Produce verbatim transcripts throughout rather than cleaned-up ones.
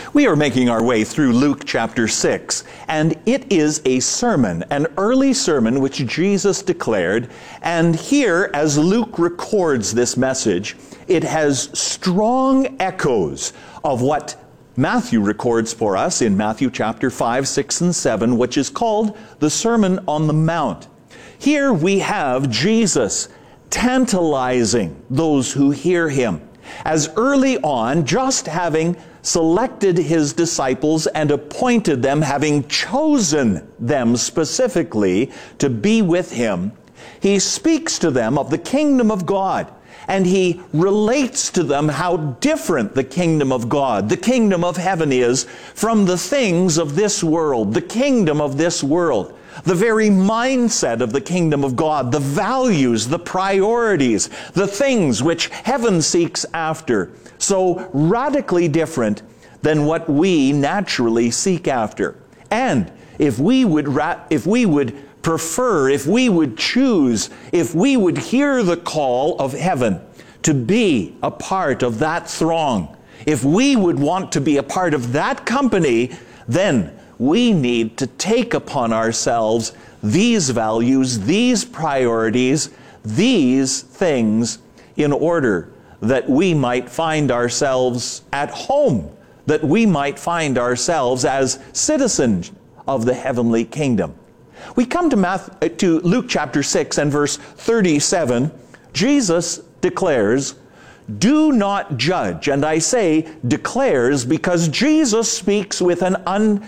We are making our way through Luke chapter six, and it is a sermon, an early sermon which Jesus declared. And here, as Luke records this message, it has strong echoes of what Matthew records for us in Matthew chapter five, six, and seven, which is called the Sermon on the Mount. Here we have Jesus tantalizing those who hear him, as early on, just having selected his disciples and appointed them, having chosen them specifically to be with him, he speaks to them of the kingdom of God. And he relates to them how different the kingdom of God, the kingdom of heaven is from the things of this world, the kingdom of this world. The very mindset of the kingdom of God, the values, the priorities, the things which heaven seeks after, so radically different than what we naturally seek after. And if we would, ra- if we would prefer, if we would choose, if we would hear the call of heaven to be a part of that throng, if we would want to be a part of that company, then we need to take upon ourselves these values, these priorities, these things in order that we might find ourselves at home, that we might find ourselves as citizens of the heavenly kingdom. We come to, Matthew, to Luke chapter six and verse thirty-seven. Jesus declares, "Do not judge." And I say declares because Jesus speaks with an un,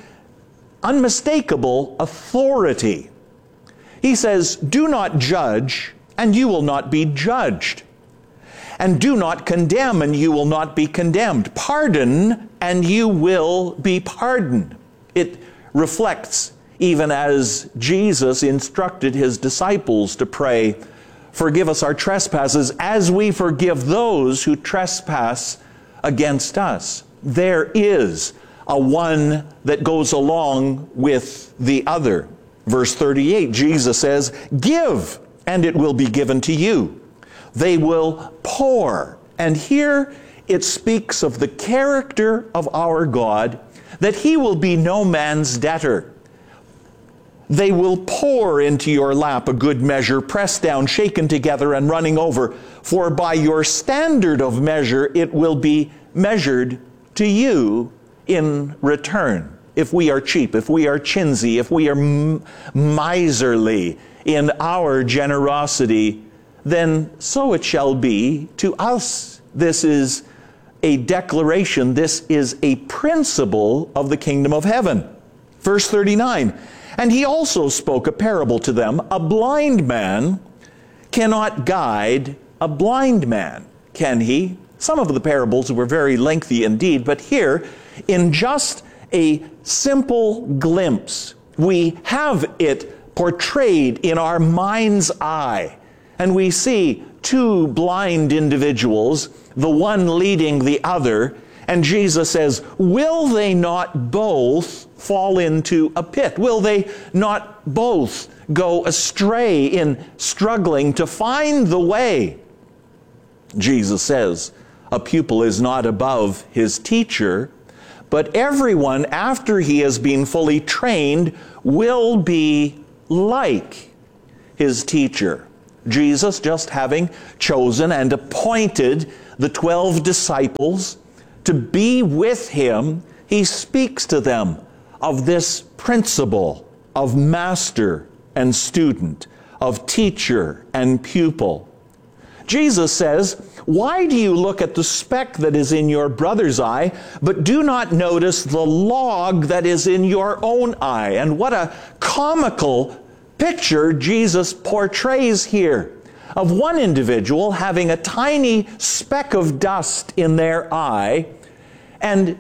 unmistakable authority. He says, "Do not judge, and you will not be judged. And do not condemn, and you will not be condemned. Pardon, and you will be pardoned." It reflects, even as Jesus instructed his disciples to pray, "Forgive us our trespasses as we forgive those who trespass against us." There is a one that goes along with the other. Verse thirty-eight, Jesus says, "Give, and it will be given to you. They will pour." And here it speaks of the character of our God, that he will be no man's debtor. They will pour into your lap a good measure, pressed down, shaken together, and running over. For by your standard of measure it will be measured to you in return. If we are cheap, if we are chintzy, if we are m- miserly in our generosity, then so it shall be to us. This is a declaration, this is a principle of the kingdom of heaven. Verse thirty-nine, "And he also spoke a parable to them. A blind man cannot guide a blind man, can he?" Some of the parables were very lengthy indeed, but here, in just a simple glimpse, we have it portrayed in our mind's eye. And we see two blind individuals, the one leading the other, and Jesus says, will they not both fall into a pit? Will they not both go astray in struggling to find the way? Jesus says, a pupil is not above his teacher, but everyone, after he has been fully trained, will be like his teacher. Jesus, just having chosen and appointed the twelve disciples to be with him, he speaks to them of this principle of master and student, of teacher and pupil. Jesus says, "Why do you look at the speck that is in your brother's eye, but do not notice the log that is in your own eye?" And what a comical picture Jesus portrays here of one individual having a tiny speck of dust in their eye, and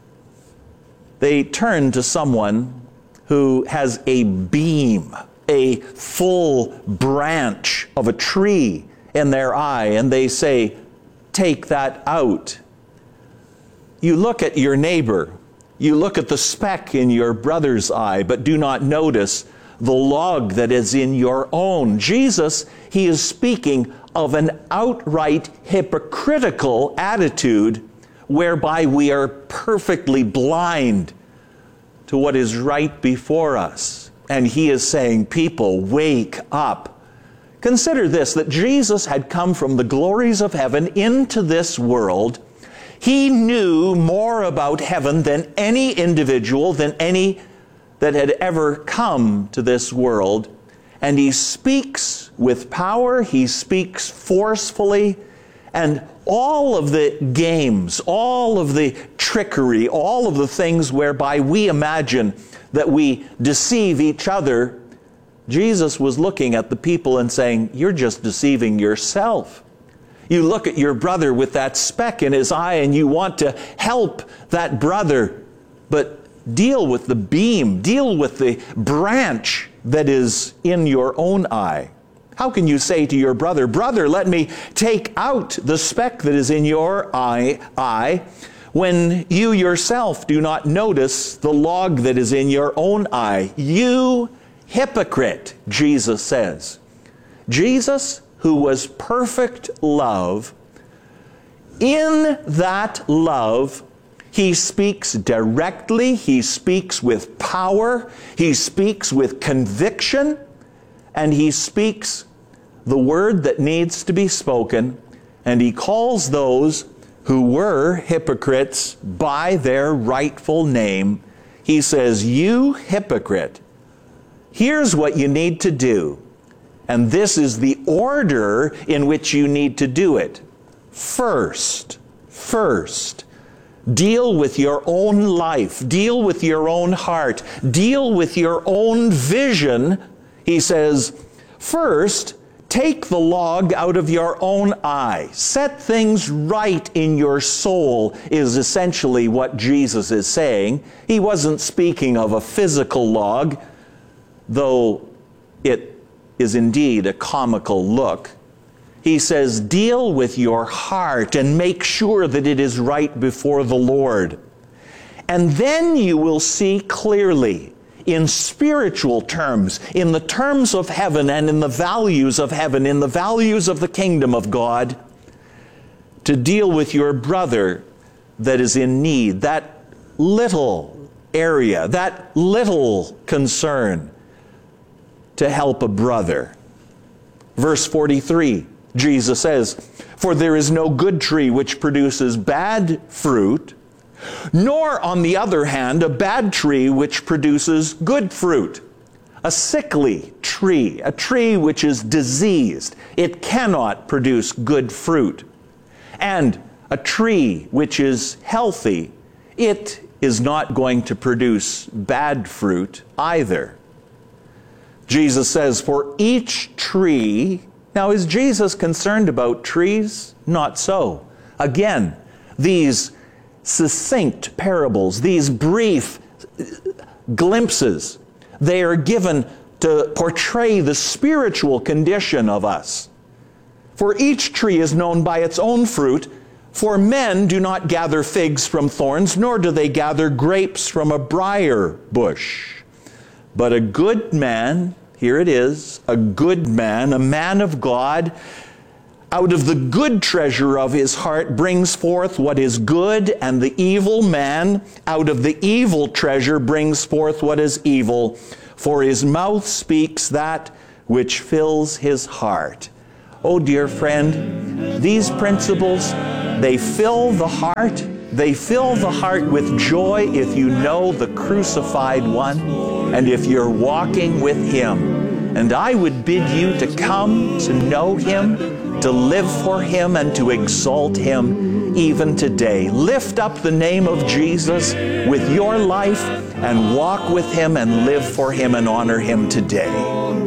they turn to someone who has a beam, a full branch of a tree in their eye, and they say, "Take that out." You look at your neighbor, you look at the speck in your brother's eye, but do not notice the log that is in your own. Jesus, he is speaking of an outright hypocritical attitude whereby we are perfectly blind to what is right before us. And he is saying, people, wake up. Consider this, that Jesus had come from the glories of heaven into this world. He knew more about heaven than any individual, than any that had ever come to this world. And he speaks with power, he speaks forcefully, and all of the games, all of the trickery, all of the things whereby we imagine that we deceive each other, Jesus was looking at the people and saying, you're just deceiving yourself. You look at your brother with that speck in his eye and you want to help that brother, but deal with the beam, deal with the branch that is in your own eye. How can you say to your brother, brother, let me take out the speck that is in your eye, eye, when you yourself do not notice the log that is in your own eye? You hypocrite, Jesus says. Jesus, who was perfect love, in that love, he speaks directly, he speaks with power, he speaks with conviction, and he speaks the word that needs to be spoken, and he calls those who were hypocrites by their rightful name. He says, you hypocrite, here's what you need to do, and this is the order in which you need to do it. First, first, deal with your own life. Deal with your own heart. Deal with your own vision. He says, first, take the log out of your own eye. Set things right in your soul is essentially what Jesus is saying. He wasn't speaking of a physical log, though it is indeed a comical look. He says, deal with your heart and make sure that it is right before the Lord. And then you will see clearly, in spiritual terms, in the terms of heaven and in the values of heaven, in the values of the kingdom of God, to deal with your brother that is in need, that little area, that little concern to help a brother. Verse forty-three. Jesus says, for there is no good tree which produces bad fruit, nor, on the other hand, a bad tree which produces good fruit. A sickly tree, a tree which is diseased, it cannot produce good fruit. And a tree which is healthy, it is not going to produce bad fruit either. Jesus says, for each tree. Now, is Jesus concerned about trees? Not so. Again, these succinct parables, these brief glimpses, they are given to portray the spiritual condition of us. For each tree is known by its own fruit, for men do not gather figs from thorns, nor do they gather grapes from a briar bush. But a good man, here it is, a good man, a man of God, out of the good treasure of his heart brings forth what is good, and the evil man out of the evil treasure brings forth what is evil, for his mouth speaks that which fills his heart. Oh, dear friend, these principles, they fill the heart. They fill the heart with joy if you know the crucified one and if you're walking with him. And I would bid you to come to know him, to live for him, and to exalt him even today. Lift up the name of Jesus with your life and walk with him and live for him and honor him today.